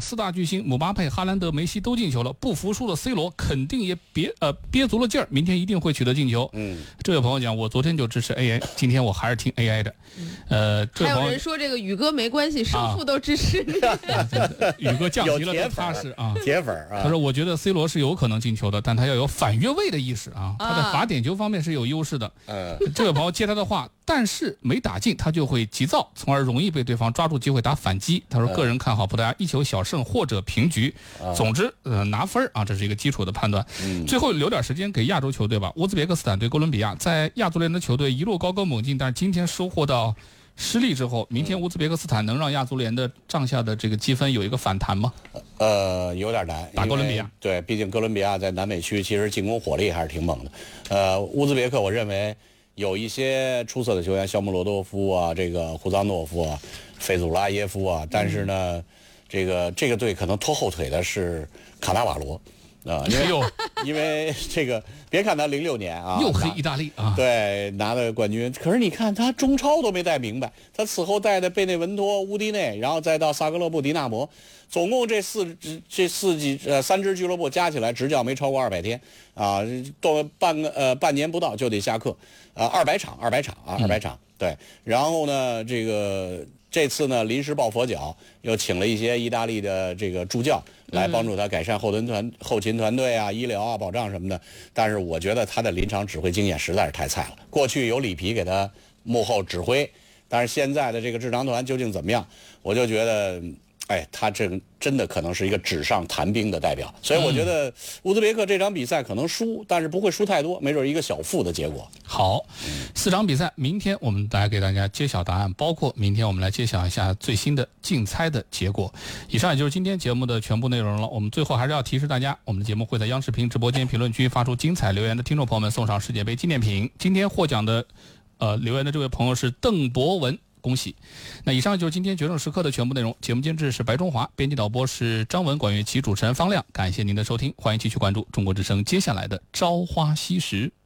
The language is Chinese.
四大巨星姆巴佩、哈兰德、梅西都进球了，不服输的 C 罗肯定也憋足了劲儿，明天一定会取得进球。这位朋友讲，我昨天就支持 AI， 今天我还是听 AI 的。 还有人说这个宇哥没关系，胜负都支持你。 宇哥降级了都踏实啊， 铁粉啊。 他说，我觉得 C 罗是有可能进球的，但他要有反越位的意识啊，他在罚点球方面是有优势的。这位朋友接他的话，但是没打进他就会急躁，从而容易被对方抓住机会打反击。他说个人看好葡萄牙一球小胜或者平局。总之拿分啊，这是一个基础的判断。最后留点时间给亚洲球队吧。乌兹别克斯坦对哥伦比亚，在亚足联的球队一路高歌猛进，但是今天收获到失利之后，明天乌兹别克斯坦能让亚足联的账下的这个积分有一个反弹吗？ 有点难。 打哥伦比亚， 对，毕竟哥伦比亚在南美区其实进攻火力还是挺猛的。乌兹别克我认为有一些出色的球员，肖穆罗多夫啊，这个胡藏诺夫啊，费祖拉耶夫啊，但是呢，这个队可能拖后腿的是卡纳瓦罗。因为这个，别看他06年啊， 又黑意大利啊， 对，拿的冠军。可是你看他中超都没带明白，他此后带的贝内文托、乌迪内，然后再到萨格勒布、迪纳摩，总共这三支俱乐部加起来执教没超过200天啊，都半年不到就得下课啊，200场，对。然后呢，这次呢临时抱佛脚，又请了一些意大利的这个助教来帮助他改善后勤团队啊、医疗啊、保障什么的。但是我觉得他的临场指挥经验实在是太菜了。过去有里皮给他幕后指挥，但是现在的这个智囊团究竟怎么样，我就觉得，他真的可能是一个纸上谈兵的代表。所以我觉得乌兹别克这场比赛可能输，但是不会输太多，没准一个小负的结果。 好，4场比赛，明天我们来给大家揭晓答案，包括明天我们来揭晓一下最新的竞猜的结果。以上也就是今天节目的全部内容了。我们最后还是要提示大家，我们的节目会在央视频直播间评论区发出精彩留言的听众朋友们送上世界杯纪念品。今天获奖的留言的这位朋友是邓博文，恭喜。那以上就是今天决胜时刻的全部内容。节目监制是白中华，编辑导播是张文、管乐琪，主持人方亮。感谢您的收听，欢迎继续关注中国之声接下来的朝花夕拾。